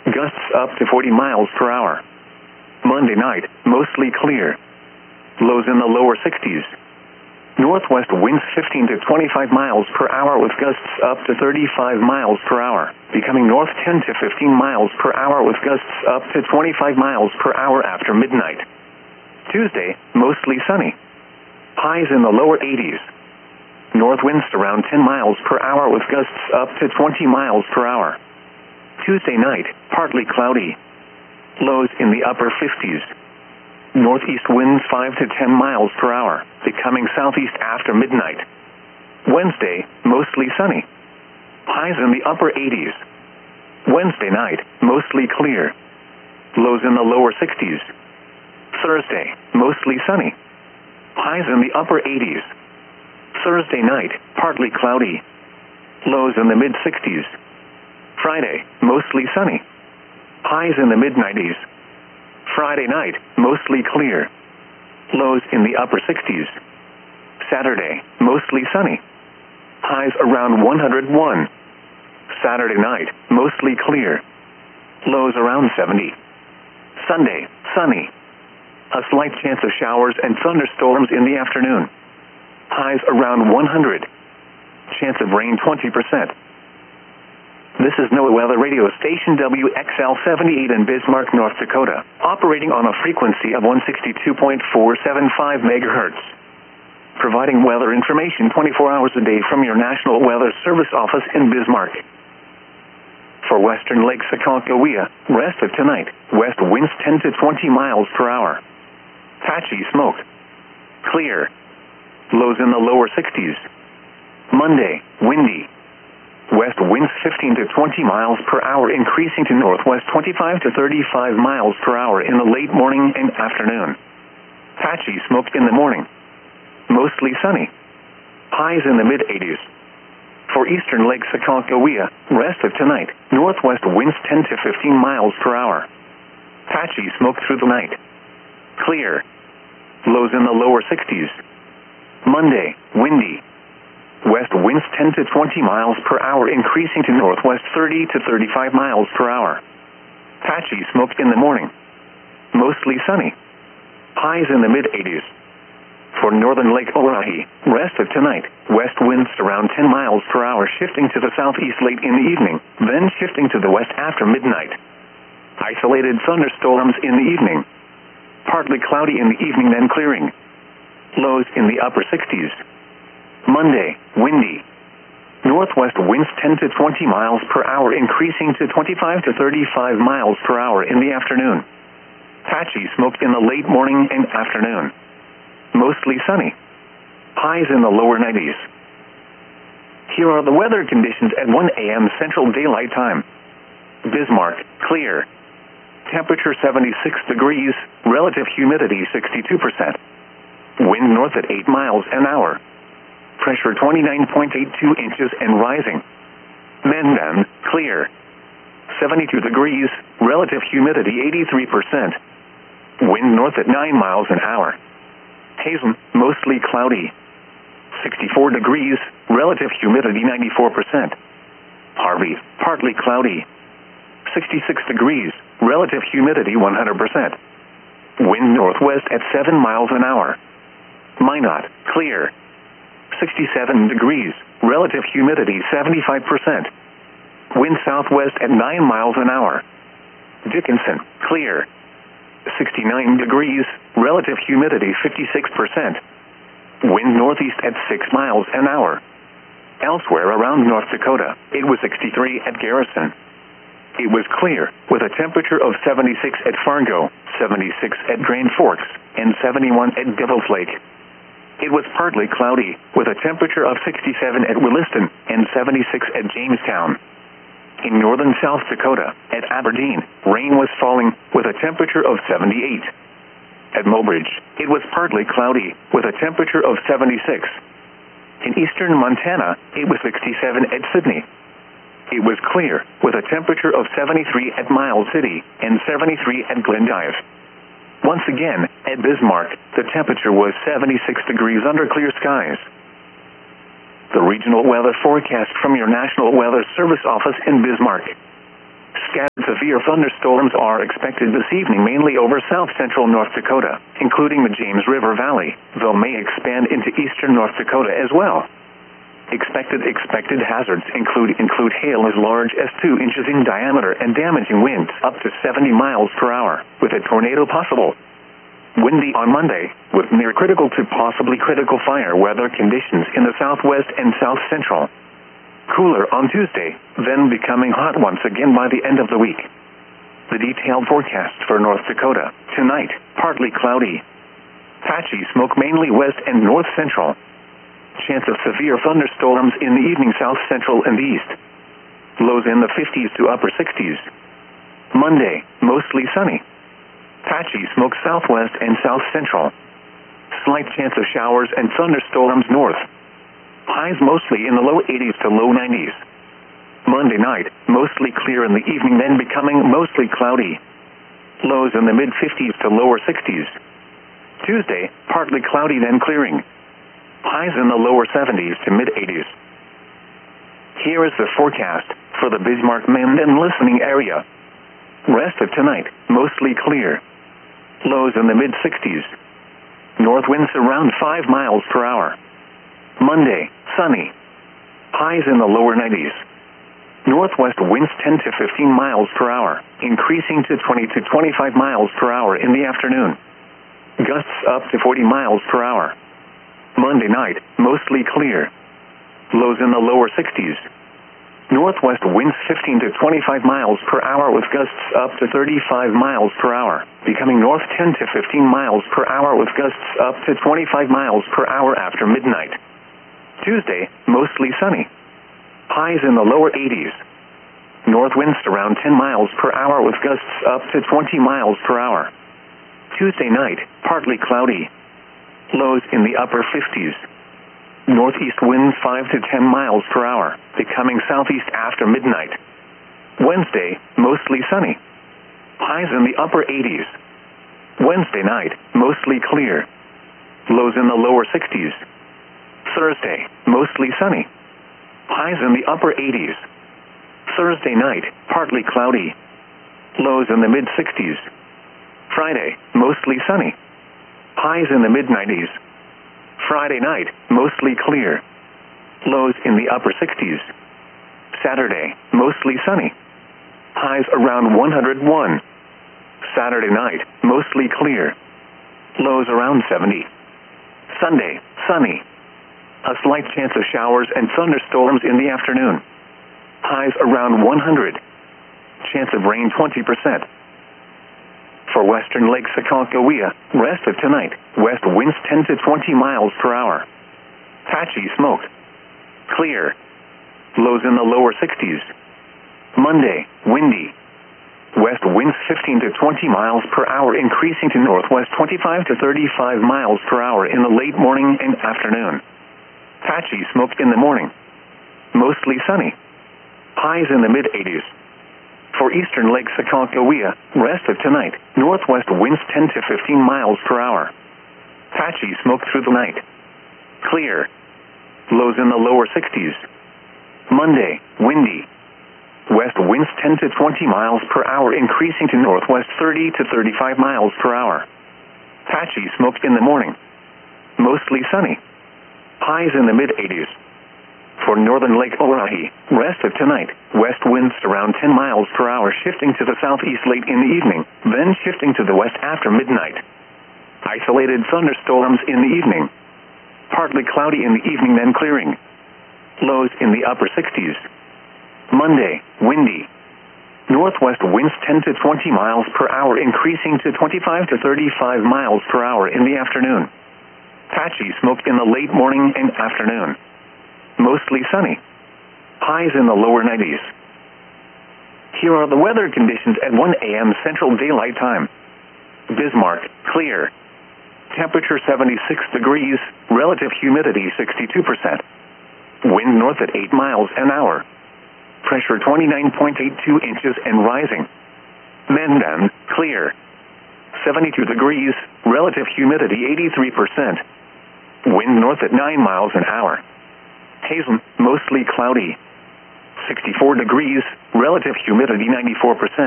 gusts up to 40 miles per hour. Monday night, mostly clear. Lows in the lower 60s. Northwest winds 15 to 25 miles per hour with gusts up to 35 miles per hour, becoming north 10 to 15 miles per hour with gusts up to 25 miles per hour after midnight. Tuesday, mostly sunny. Highs in the lower 80s. North winds around 10 miles per hour with gusts up to 20 miles per hour. Tuesday night, partly cloudy. Lows in the upper 50s. Northeast winds 5 to 10 miles per hour, becoming southeast after midnight. Wednesday, mostly sunny. Highs in the upper 80s. Wednesday night, mostly clear. Lows in the lower 60s. Thursday, mostly sunny. Highs in the upper 80s. Thursday night, partly cloudy. Lows in the mid-60s. Friday, mostly sunny. Highs in the mid-90s. Friday night, mostly clear. Lows in the upper 60s. Saturday, mostly sunny. Highs around 101. Saturday night, mostly clear. Lows around 70. Sunday, sunny. A slight chance of showers and thunderstorms in the afternoon. Highs around 100. Chance of rain 20%. This is NOAA Weather Radio Station WXL-78 in Bismarck, North Dakota, operating on a frequency of 162.475 megahertz. Providing weather information 24 hours a day from your National Weather Service office in Bismarck. For western Lake Sakakawea, rest of tonight, west winds 10 to 20 miles per hour. Patchy smoke. Clear. Lows in the lower 60s. Monday, windy. West winds 15 to 20 miles per hour, increasing to northwest 25 to 35 miles per hour in the late morning and afternoon. Patchy smoke in the morning. Mostly sunny. Highs in the mid-80s. For eastern Lake Sakakawea, rest of tonight, northwest winds 10 to 15 miles per hour. Patchy smoke through the night. Clear. Lows in the lower 60s. Monday, windy. West winds 10 to 20 miles per hour, increasing to northwest 30 to 35 miles per hour. Patchy smoke in the morning. Mostly sunny. Highs in the mid-80s. For northern Lake Oahe, rest of tonight, west winds around 10 miles per hour, shifting to the southeast late in the evening, then shifting to the west after midnight. Isolated thunderstorms in the evening. Partly cloudy in the evening, then clearing. Lows in the upper 60s. Monday, windy. Northwest winds 10 to 20 miles per hour, increasing to 25 to 35 miles per hour in the afternoon. Patchy smoke in the late morning and afternoon. Mostly sunny. Highs in the lower 90s. Here are the weather conditions at 1 a.m. Central Daylight Time. Bismarck, clear. Temperature 76 degrees, relative humidity 62%. Wind north at 8 miles an hour. Pressure 29.82 inches and rising. Mandan, clear. 72 degrees, relative humidity 83%. Wind north at 9 miles an hour. Hazen, mostly cloudy. 64 degrees, relative humidity 94%. Harvey, partly cloudy. 66 degrees, relative humidity 100%. Wind northwest at 7 miles an hour. Minot, clear. 67 degrees, relative humidity 75%. Wind southwest at 9 miles an hour. Dickinson, clear. 69 degrees, relative humidity 56%. Wind northeast at 6 miles an hour. Elsewhere around North Dakota, it was 63 at Garrison. It was clear, with a temperature of 76 at Fargo, 76 at Grand Forks, and 71 at Devil's Lake. It was partly cloudy, with a temperature of 67 at Williston and 76 at Jamestown. In northern South Dakota, at Aberdeen, rain was falling, with a temperature of 78. At Mobridge, it was partly cloudy, with a temperature of 76. In eastern Montana, it was 67 at Sydney. It was clear, with a temperature of 73 at Miles City and 73 at Glendive. Once again, at Bismarck, the temperature was 76 degrees under clear skies. The regional weather forecast from your National Weather Service office in Bismarck. Scattered severe thunderstorms are expected this evening mainly over south-central North Dakota, including the James River Valley, though may expand into eastern North Dakota as well. Expected hazards include hail as large as 2 inches in diameter and damaging winds up to 70 miles per hour, with a tornado possible. Windy on Monday, with near critical to possibly critical fire weather conditions in the southwest and south-central. Cooler on Tuesday, then becoming hot once again by the end of the week. The detailed forecast for North Dakota: tonight, partly cloudy. Patchy smoke mainly west and north-central. Chance of severe thunderstorms in the evening south-central and east. Lows in the 50s to upper 60s. Monday, mostly sunny. Patchy smoke southwest and south-central. Slight chance of showers and thunderstorms north. Highs mostly in the low 80s to low 90s. Monday night, mostly clear in the evening, then becoming mostly cloudy. Lows in the mid-50s to lower 60s. Tuesday, partly cloudy then clearing. Highs in the lower 70s to mid-80s. Here is the forecast for the Bismarck-Minden and listening area. Rest of tonight, mostly clear. Lows in the mid-60s. North winds around 5 miles per hour. Monday, sunny. Highs in the lower 90s. Northwest winds 10 to 15 miles per hour, increasing to 20 to 25 miles per hour in the afternoon. Gusts up to 40 miles per hour. Monday night, mostly clear. Lows in the lower 60s. Northwest winds 15 to 25 miles per hour with gusts up to 35 miles per hour, becoming north 10 to 15 miles per hour with gusts up to 25 miles per hour after midnight. Tuesday, mostly sunny. Highs in the lower 80s. North winds around 10 miles per hour with gusts up to 20 miles per hour. Tuesday night, partly cloudy. Lows in the upper 50s. Northeast winds 5 to 10 miles per hour, becoming southeast after midnight. Wednesday, mostly sunny. Highs in the upper 80s. Wednesday night, mostly clear. Lows in the lower 60s. Thursday, mostly sunny. Highs in the upper 80s. Thursday night, partly cloudy. Lows in the mid-60s. Friday, mostly sunny. Highs in the mid-90s. Friday night, mostly clear. Lows in the upper 60s. Saturday, mostly sunny. Highs around 101. Saturday night, mostly clear. Lows around 70. Sunday, sunny. A slight chance of showers and thunderstorms in the afternoon. Highs around 100. Chance of rain 20%. For western Lake Sakonkohia, rest of tonight, west winds 10 to 20 miles per hour. Patchy smoke. Clear. Lows in the lower 60s. Monday, windy. West winds 15 to 20 miles per hour, increasing to northwest 25 to 35 miles per hour in the late morning and afternoon. Patchy smoke in the morning. Mostly sunny. Highs in the mid-80s. For eastern Lake Sakonkohia, rest of tonight, northwest winds 10 to 15 miles per hour. Patchy smoke through the night. Clear. Lows in the lower 60s. Monday, windy. West winds 10 to 20 miles per hour, increasing to northwest 30 to 35 miles per hour. Patchy smoke in the morning. Mostly sunny. Highs in the mid-80s. For northern Lake Oahe, rest of tonight, west winds around 10 miles per hour, shifting to the southeast late in the evening, then shifting to the west after midnight. Isolated thunderstorms in the evening. Partly cloudy in the evening, then clearing. Lows in the upper 60s. Monday, windy. Northwest winds 10 to 20 miles per hour, increasing to 25 to 35 miles per hour in the afternoon. Patchy smoke in the late morning and afternoon. Mostly sunny. Highs in the lower 90s. Here are the weather conditions at 1 a.m. Central Daylight Time. Bismarck, clear. Temperature 76 degrees, relative humidity 62%. Wind north at 8 miles an hour. Pressure 29.82 inches and rising. Minden, clear. 72 degrees, relative humidity 83%. Wind north at 9 miles an hour. Hazen, mostly cloudy. 64 degrees, relative humidity 94%.